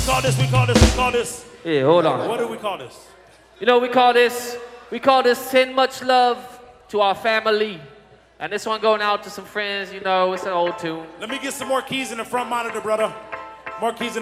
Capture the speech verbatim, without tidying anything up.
call this? We call this. We call this. Yeah, hold on. What do we call this? You know, we call this, we call this Send Much Love to Our Family. And this one going out to some friends, you know, it's an old tune. Let me get some more keys in the front monitor, brother. More keys in